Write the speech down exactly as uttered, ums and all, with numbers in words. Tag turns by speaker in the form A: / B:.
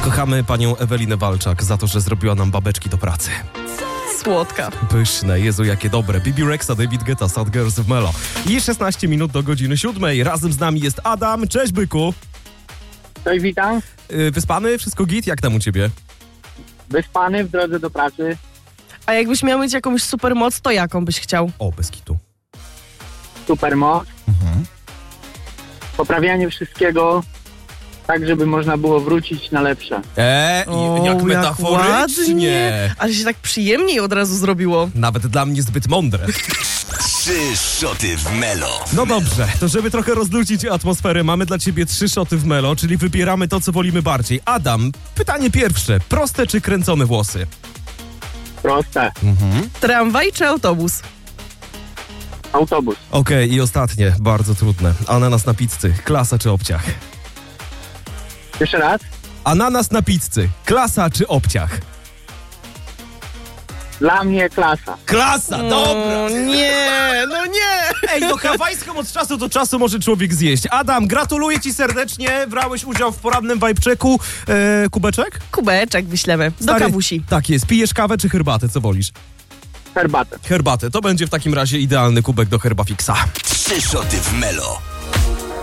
A: Kochamy panią Ewelinę Walczak za to, że zrobiła nam babeczki do pracy.
B: Słodka.
A: Pyszne, Jezu, jakie dobre. Bibi Rexa, David Guetta, Sad Girls w Melo. I szesnaście minut do godziny siódmej. Razem z nami jest Adam. Cześć, byku.
C: Cześć, witam.
A: Yy, wyspany? Wszystko git? Jak tam u ciebie?
C: Wyspany, w drodze do pracy.
B: A jakbyś miał mieć jakąś supermoc, to jaką byś chciał?
A: O, bez kitu.
C: Supermoc.
A: Mhm.
C: Poprawianie wszystkiego tak, żeby można było wrócić na lepsze.
A: Eee,
B: O,
A: jak
B: jak
A: metaforycznie.
B: ładnie. Ale się tak przyjemniej od razu zrobiło.
A: Nawet dla mnie zbyt mądre.
D: Trzy szoty w Melo.
A: No dobrze, to żeby trochę rozluźnić atmosferę, mamy dla ciebie trzy szoty w Melo, czyli wybieramy to, co wolimy bardziej. Adam, pytanie pierwsze. Proste czy kręcone włosy?
C: Proste.
A: Mhm.
B: Tramwaj czy autobus?
C: Autobus.
A: Okej, okay, i ostatnie, bardzo trudne. Ananas na pizzy, klasa czy obciach?
C: Jeszcze raz.
A: Ananas na pizzy, klasa czy obciach?
C: Dla mnie klasa.
A: Klasa, dobra!
B: O, nie, no nie!
A: Ej, no hawajską od czasu do czasu może człowiek zjeść. Adam, gratuluję ci serdecznie, brałeś udział w porannym vibe-checku. Eee, kubeczek?
B: Kubeczek wyślemy. Do
A: Stary,
B: kawusi.
A: Tak jest, pijesz kawę czy herbatę, co wolisz?
C: Herbatę.
A: Herbatę, to będzie w takim razie idealny kubek do Herbafixa.
D: Trzy szoty w Melo.